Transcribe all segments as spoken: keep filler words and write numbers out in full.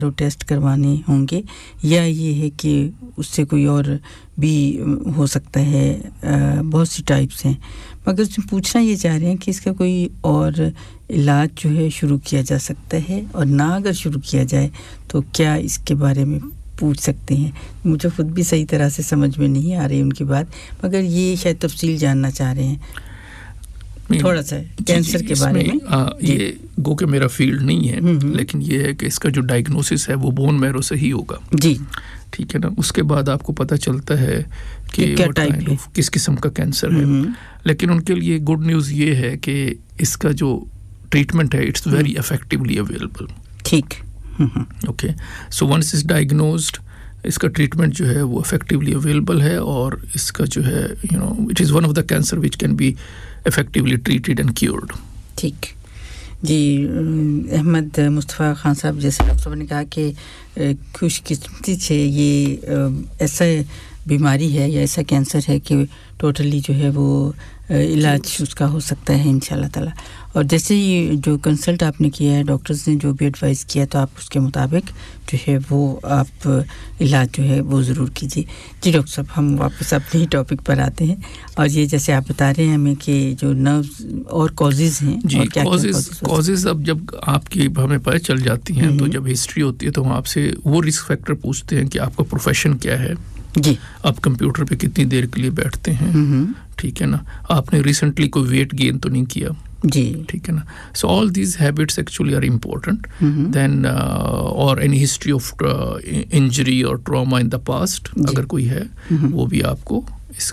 Test کروانے ہوں گے یا یہ ہے کہ اس سے کوئی اور بھی ہو سکتا ہے؟ بہت سی ٹائپس ہیں مگر اس میں پوچھنا یہ چاہ رہے ہیں کہ اس کا کوئی اور علاج جو ہے شروع کیا جا سکتا ہے اور نہ اگر شروع کیا جائے تو کیا اس کے بارے میں پوچھ سکتے ہیں؟ مجھے خود بھی صحیح طرح سے سمجھ میں نہیں آ رہی ان کی بات مگر یہ شاید تفصیل جاننا چاہ رہے ہیں تھوڑا سا کینسر کے بارے میں. یہ گو کہ میرا فیلڈ نہیں ہے لیکن یہ ہے کہ اس کا جو ڈائگنوسس ہے وہ بون میرو سے ہی ہوگا جی ٹھیک ہے نا. اس کے بعد آپ کو پتہ چلتا ہے کہ کس قسم کا کینسر ہے. لیکن ان کے لیے گڈ نیوز یہ ہے کہ اس کا جو ٹریٹمنٹ ہے اٹس ویری افیکٹولی اویلیبل. ٹھیک اوکے سو ونس از ڈائگنوزڈ اس کا ٹریٹمنٹ جو ہے وہ افیکٹولی اویلیبل ہے اور اس کا جو ہے you know it is one of the cancer which can be effectively treated and cured. ٹھیک جی. احمد مصطفیٰ خان صاحب جیسے ڈاکٹر صاحب نے کہا کہ خوش قسمتی سے یہ ایسا بیماری ہے یا ایسا کینسر ہے کہ ٹوٹلی جو ہے وہ علاج اس کا ہو سکتا ہے انشاءاللہ تعالی. اور جیسے ہی جو کنسلٹ آپ نے کیا ہے ڈاکٹرز نے جو بھی ایڈوائز کیا تو آپ اس کے مطابق جو ہے وہ آپ علاج جو ہے وہ ضرور کیجیے. جی ڈاکٹر صاحب ہم واپس اپنے ہی ٹاپک پر آتے ہیں اور یہ جیسے آپ بتا رہے ہیں ہمیں کہ جو نروز اور کازز ہیں جی کازز کازز اب جب آپ کی ہمیں پتہ چل جاتی ہیں تو جب ہسٹری ہوتی ہے تو ہم آپ سے وہ رسک فیکٹر پوچھتے ہیں کہ آپ کا پروفیشن کیا ہے جی آپ کمپیوٹر پہ کتنی دیر کے لیے بیٹھتے ہیں ٹھیک ہے نا آپ نے ریسنٹلی کوئی ویٹ گین تو نہیں کیا جی ٹھیک ہے نا. سو all these habits actually are important دین اور اینی ہسٹری آف انجری اور ٹراما ان دا پاسٹ اگر کوئی ہے وہ بھی آپ کو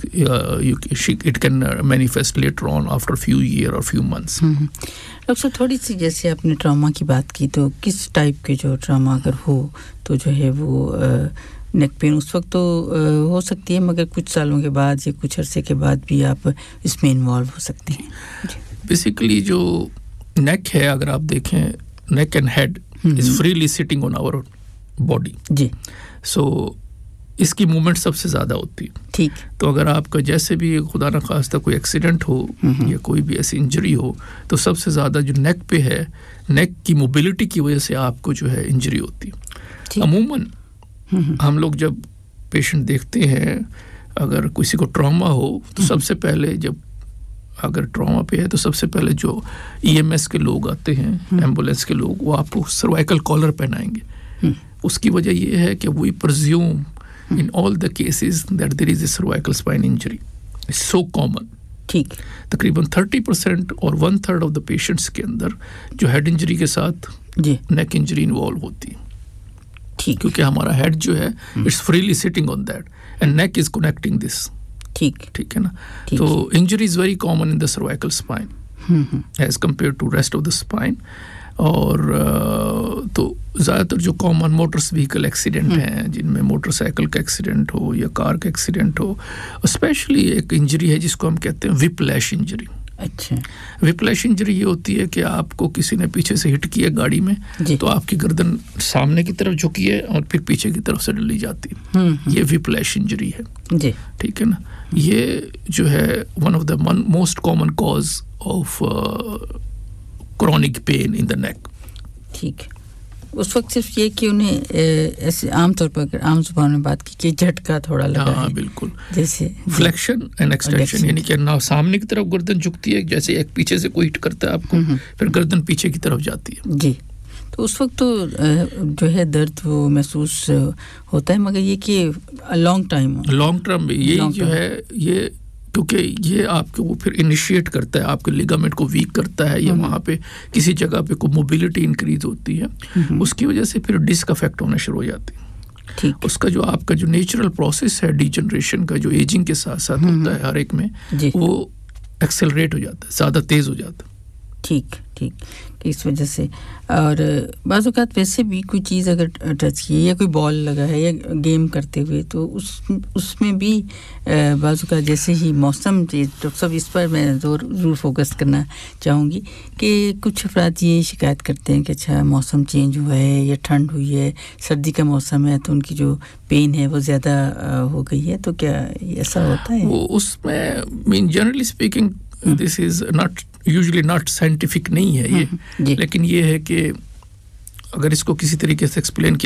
it can manifest later on after few year اور فیو منتھس. ڈاکٹر صاحب تھوڑی سی جیسے آپ نے ٹراما کی بات کی تو کس ٹائپ کے جو ٹراما اگر ہو تو جو ہے وہ نیک پین اس وقت تو ہو سکتی ہے مگر کچھ سالوں کے بعد یا کچھ عرصے کے بعد بھی آپ اس میں انوالو ہو سکتے ہیں. بیسیکلی جو نیک ہے اگر آپ دیکھیں نیک and head is freely sitting on our body جی سو اس کی موومنٹ سب سے زیادہ ہوتی ہے. ٹھیک تو اگر آپ کا جیسے بھی خدا نخواستہ کوئی ایکسیڈنٹ ہو یا کوئی بھی ایسی انجری ہو تو سب سے زیادہ جو نیک پہ ہے نیک کی موبلٹی کی وجہ سے آپ کو جو ہے انجری ہوتی ہے. عموماً ہم لوگ جب پیشنٹ دیکھتے ہیں اگر کسی کو ٹراما ہو تو سب سے پہلے جب اگر ٹراما پہ ہے تو سب سے پہلے جو ای ایم ایس کے لوگ آتے ہیں ایمبولینس کے لوگ وہ آپ کو سروائکل کالر پہنائیں گے. اس کی وجہ یہ ہے کہ وی presume in all the cases that there is a cervical spine injury. It's so common. ٹھیک تقریباً تھرٹی پرسینٹ اور one third of the patients کے اندر جو ہیڈ انجری کے ساتھ جی نیک انجری انوالو ہوتی ہے. ٹھیک کیونکہ ہمارا ہیڈ جو ہے it's freely sitting on that and neck is connecting دس. ٹھیک ٹھیک ہے نا. تو injury is very common in the cervical spine as compare to rest of the spine. اور تو زیادہ تر جو کامن موٹرس وہیکل ایکسیڈنٹ ہیں جن میں موٹر سائیکل کا ایکسیڈنٹ ہو یا کار کا ایکسیڈنٹ ہو اسپیشلی ایک انجری ہے جس کو ہم کہتے ہیں وپ لیش انجری. اچھا وپ لیش انجری یہ ہوتی ہے کہ آپ کو کسی نے پیچھے سے ہٹ کیا گاڑی میں تو آپ کی گردن سامنے کی طرف جھکی ہے اور پھر پیچھے کی طرف سے ڈلی جاتی ہے. یہ وپ لیش انجری ہے جی ٹھیک ہے نا. یہ جو ہے one of the most common cause of chronic pain ان دا نیک. ٹھیک اس وقت صرف یہ کہ انہیں ایسے عام طور پر عام زبان میں بات کی کہ جھٹکا تھوڑا لگا. ہاں بالکل جیسے فلیکشن اینڈ ایکسٹینشن یعنی کہ نہ سامنے کی طرف گردن جھکتی ہے جیسے ایک پیچھے سے کوئی ہٹ کرتا ہے آپ کو پھر گردن پیچھے کی طرف جاتی ہے. جی تو اس وقت تو جو ہے درد وہ محسوس ہوتا ہے مگر یہ کہ لانگ ٹائم لانگ ٹرم میں یہ جو ہے یہ کیونکہ یہ آپ کو وہ پھر انیشیٹ کرتا ہے آپ کے لیگامنٹ کو ویک کرتا ہے یا وہاں پہ کسی جگہ پہ کوئی موبلٹی انکریز ہوتی ہے اس کی وجہ سے پھر ڈسک افیکٹ ہونا شروع ہو جاتی ہے. اس کا جو آپ کا جو نیچرل پروسیس ہے ڈی جنریشن کا جو ایجنگ کے ساتھ ساتھ ہوتا ہے ہر ایک میں وہ ایکسلریٹ ہو جاتا ہے زیادہ تیز ہو جاتا ہے. ٹھیک ٹھیک اس وجہ سے. اور بعض اوقات ویسے بھی کوئی چیز اگر ٹچ کی یا کوئی بال لگا ہے یا گیم کرتے ہوئے تو اس اس میں بھی بعض اوقات جیسے ہی موسم ڈاکٹر صاحب اس پر میں زور ضرور فوکس کرنا چاہوں گی کہ کچھ افراد یہ شکایت کرتے ہیں کہ اچھا موسم چینج ہوا ہے یا ٹھنڈ ہوئی ہے سردی کا موسم ہے تو ان کی جو پین ہے وہ زیادہ ہو گئی ہے. تو کیا ایسا ہوتا ہے؟ وہ اس میں مین generally speaking this is not usually not scientific نہیں ہے یہ لیکن یہ ہے کہ اگر اس کو کسی طریقے سے ایکسپلین کیا